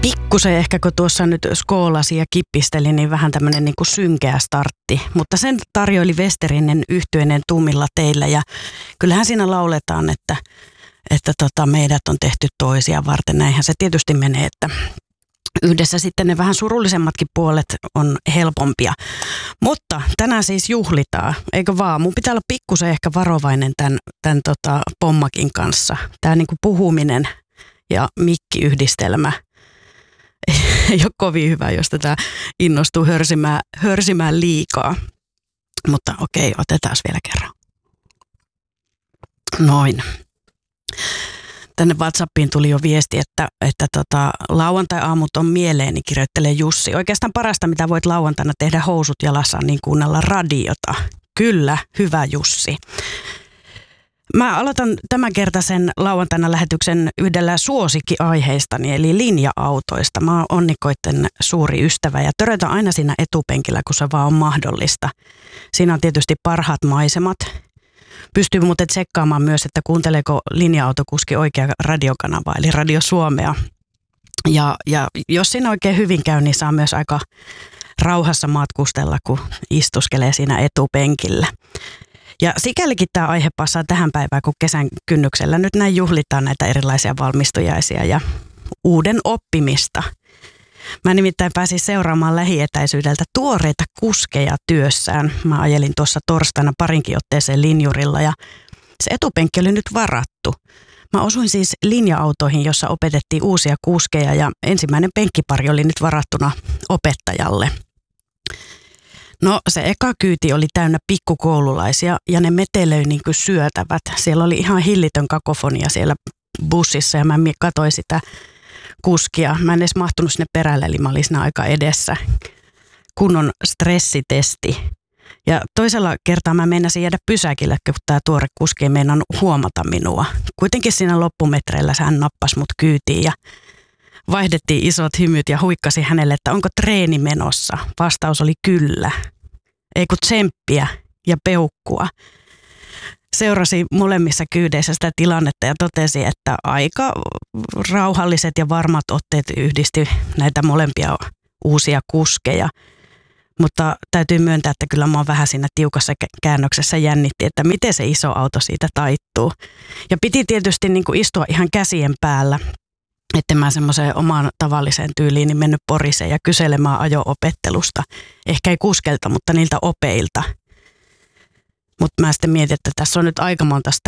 Pikkusen ehkä kun tuossa nyt skoolasi ja kippisteli, niin vähän tämmöinen niin kuin synkeä startti. Mutta sen tarjoili Westerinen yhtyeinen Tummilla teillä ja kyllähän siinä lauletaan, että meidät on tehty toisia varten. Näinhän se tietysti menee, että yhdessä sitten ne vähän surullisemmatkin puolet on helpompia. Mutta tänään siis juhlitaan, eikö vaan? Mun pitää olla pikkusen ehkä varovainen tämän pommakin kanssa. Tämä niin kuin puhuminen ja mikkiyhdistelmä ei ole kovin hyvä, jos tätä innostuu hörsimään liikaa. Mutta okei, otetaan vielä kerran. Noin. Tänne WhatsAppiin tuli jo viesti, että lauantai-aamut on mieleeni, kirjoittelee Jussi. Oikeastaan parasta, mitä voit lauantaina tehdä housut jalassa, niin kuunnella radiota. Kyllä, hyvä Jussi. Mä aloitan tämänkertaisen lauantaina lähetyksen yhdellä suosikkiaiheistani, eli linja-autoista. Mä oon onnikoitten suuri ystävä ja törötän aina siinä etupenkillä, kun se vaan on mahdollista. Siinä on tietysti parhaat maisemat. Pystyy muuten tsekkaamaan myös, että kuunteleeko linja-autokuski oikea radiokanavaa, eli Radio Suomea. Ja jos siinä oikein hyvin käy, niin saa myös aika rauhassa matkustella, kun istuskelee siinä etupenkillä. Ja sikälikin tämä aihe passaa tähän päivään, kun kesän kynnyksellä nyt näin juhlitaan näitä erilaisia valmistujaisia ja uuden oppimista. Mä nimittäin pääsin seuraamaan lähietäisyydeltä tuoreita kuskeja työssään. Mä ajelin tuossa torstaina parinkin otteeseen linjurilla ja se etupenkki oli nyt varattu. Mä osuin siis linja-autoihin, jossa opetettiin uusia kuskeja ja ensimmäinen penkkipari oli nyt varattuna opettajalle. No se eka kyyti oli täynnä pikkukoululaisia ja ne metelöi niin kuin syötävät. Siellä oli ihan hillitön kakofonia siellä bussissa ja mä katsoin sitä kuskia. Mä en edes mahtunut sinne perälle, eli mä olin siinä aika edessä. Kunnon stressitesti. Ja toisella kertaa mä meinasin jäädä pysäkille, kun tämä tuore kuski ei meinannut huomata minua. Kuitenkin siinä loppumetreillä hän nappasi mut kyytiin ja vaihdettiin isot hymyt ja huikkasi hänelle, että onko treeni menossa. Vastaus oli kyllä. Ei kun tsemppiä ja peukkua. Seurasi molemmissa kyydeissä sitä tilannetta ja totesi, että aika rauhalliset ja varmat otteet yhdisti näitä molempia uusia kuskeja. Mutta täytyy myöntää, että kyllä mä oon vähän siinä tiukassa käännöksessä jännitti, että miten se iso auto siitä taittuu. Ja piti tietysti niin kuin istua ihan käsien päällä, että mä semmoiseen omaan tavalliseen tyyliin niin mennyt poriseen ja kyselemään ajo-opettelusta. Ehkä ei kuskelta, mutta niiltä opeilta. Mutta mä sitten mietin, että tässä on nyt aika monta